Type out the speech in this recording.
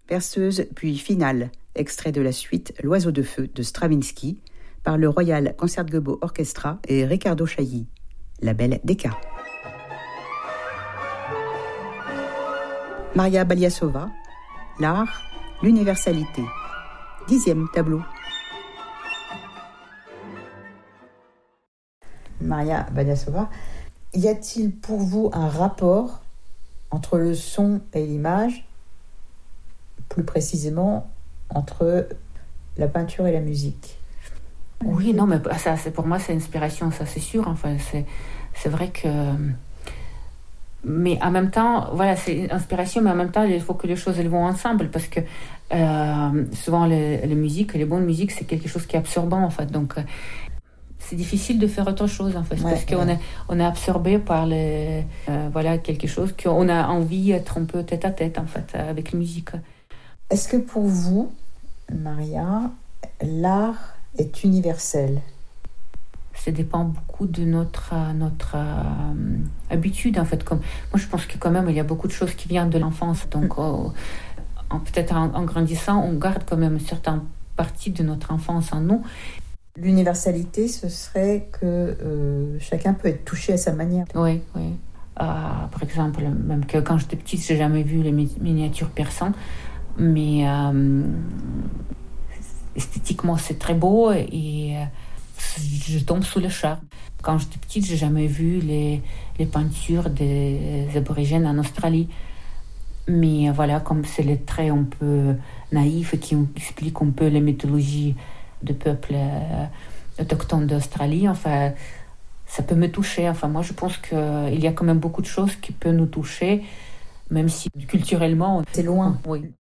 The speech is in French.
Berceuse puis finale, extrait de la suite L'Oiseau de feu de Stravinsky par le Royal Concertgebouw Orchestra et Riccardo Chailly. Label Decca. Maria Baliasova, L'art, l'universalité. 10e tableau. Maria Baliasova, y a-t-il pour vous un rapport entre le son et l'image, plus précisément entre la peinture et la musique? Oui, non, mais ça, pour moi, c'est inspiration, ça c'est sûr. Enfin, c'est vrai que... Mais en même temps, voilà, c'est inspiration, mais en même temps, il faut que les choses elles vont ensemble, parce que souvent les musiques, les bonnes musiques, c'est quelque chose qui est absorbant, en fait. Donc, c'est difficile de faire autre chose, en fait, parce qu'on est absorbé par voilà, quelque chose qu'on a envie d'être un peu tête à tête, en fait, avec la musique. Est-ce que pour vous, Maria, l'art est universel? Ça dépend beaucoup de notre habitude, en fait. Comme, moi, je pense que quand même, il y a beaucoup de choses qui viennent de l'enfance. Donc, peut-être en grandissant, on garde quand même une certaine partie de notre enfance en nous. L'universalité, ce serait que chacun peut être touché à sa manière. Oui, oui. Par exemple, même que quand j'étais petite, j'ai jamais vu les miniatures persan, mais esthétiquement, c'est très beau et je tombe sous le charme. Quand j'étais petite, j'ai jamais vu les peintures des aborigènes en Australie. Mais voilà, comme c'est les traits un peu naïfs qui expliquent un peu les mythologies de peuples autochtones d'Australie, enfin, ça peut me toucher. Enfin, moi, je pense qu'il y a quand même beaucoup de choses qui peuvent nous toucher, même si culturellement... C'est loin. Oui.